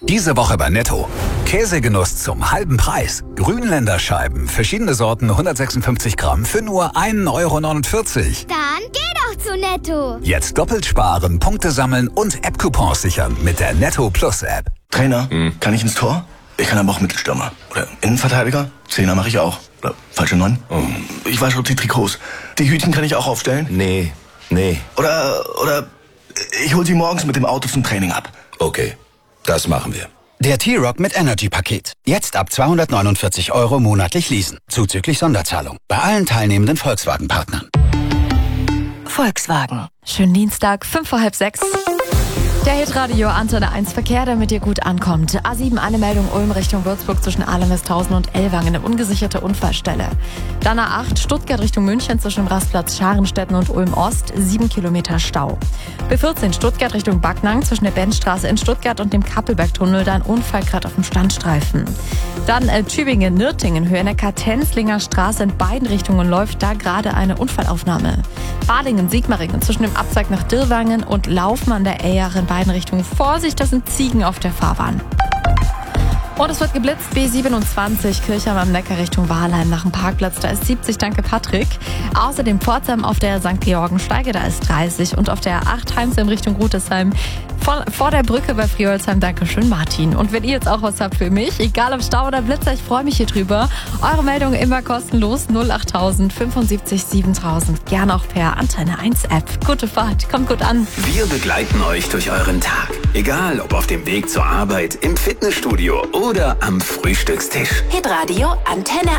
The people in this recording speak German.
Diese Woche bei Netto. Käsegenuss zum halben Preis. Grünländerscheiben, verschiedene Sorten, 156 Gramm für nur 1,49 Euro. Dann geh doch zu Netto. Jetzt doppelt sparen, Punkte sammeln und App-Coupons sichern mit der Netto Plus App. Trainer, kann ich ins Tor? Ich kann aber auch Mittelstürmer. Oder Innenverteidiger? Zehner mache ich auch. Oder falsche 9? Ich wasche die Trikots. Die Hütchen kann ich auch aufstellen? Nee. Oder ich hol sie morgens mit dem Auto zum Training ab. Okay, das machen wir. Der T-Rock mit Energy-Paket. Jetzt ab 249 Euro monatlich leasen. Zuzüglich Sonderzahlung. Bei allen teilnehmenden Volkswagen-Partnern. Volkswagen. Schönen Dienstag, 5:05. Der Hitradio Antenne 1 Verkehr, der mit dir gut ankommt. A7 eine Meldung Ulm Richtung Würzburg zwischen Ahlem-Westhausen und Ellwangen, eine ungesicherte Unfallstelle. Dann A8 Stuttgart Richtung München zwischen dem Rastplatz Scharenstetten und Ulm Ost, 7 Kilometer Stau. B14 Stuttgart Richtung Backnang zwischen der Bennstraße in Stuttgart und dem Kappelbergtunnel, da ein Unfall gerade auf dem Standstreifen. Dann Tübingen-Nürtingen, Höhe Neckar-Tenzlinger Straße in beiden Richtungen läuft da gerade eine Unfallaufnahme. Balingen-Sigmaringen zwischen dem Abzweig nach Dirrwangen und Laufen an der Eyre in beiden Richtungen. Vorsicht, das sind Ziegen auf der Fahrbahn. Und es wird geblitzt, B27, Kirchheim am Neckar Richtung Wahlheim nach dem Parkplatz, da ist 70, danke Patrick. Außerdem Pforzheim auf der St. Georgensteige, da ist 30 und auf der 8 Heimsheim Richtung Rutesheim vor der Brücke bei Friolsheim, danke schön Martin. Und wenn ihr jetzt auch was habt für mich, egal ob Stau oder Blitzer, ich freue mich hier drüber. Eure Meldung immer kostenlos, 08000 75 7000, gerne auch per Antenne 1 App. Gute Fahrt, kommt gut an. Wir begleiten euch durch euren Tag. Egal ob auf dem Weg zur Arbeit, im Fitnessstudio oder am Frühstückstisch. Hitradio Antenne